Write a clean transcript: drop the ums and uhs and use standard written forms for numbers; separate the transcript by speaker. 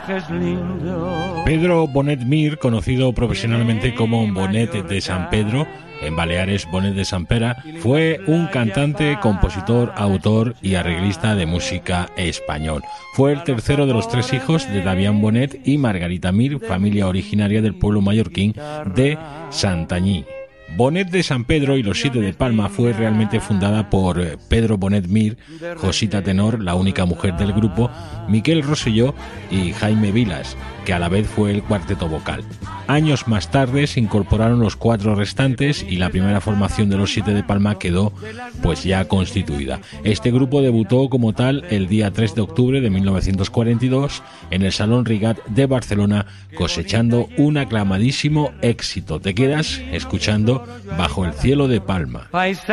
Speaker 1: Pedro Bonet Mir, conocido profesionalmente como Bonet de San Pedro, en Baleares Bonet de Sant Pere, fue un cantante, compositor, autor y arreglista de música español. Fue el tercero de los 3 hijos de Damián Bonet y Margarita Mir, familia originaria del pueblo mallorquín de Santanyí. Bonet de San Pedro y los 7 de Palma fue realmente fundada por Pedro Bonet Mir, Josita Tenor, la única mujer del grupo, Miquel Rosselló y Jaime Vilas, que a la vez fue el cuarteto vocal. Años más tarde se incorporaron los 4 restantes y la primera formación de los 7 de Palma quedó pues ya constituida. Este grupo debutó como tal el día 3 de octubre de 1942 en el Salón Rigat de Barcelona, cosechando un aclamadísimo éxito. Te quedas escuchando Bajo el cielo de Palma.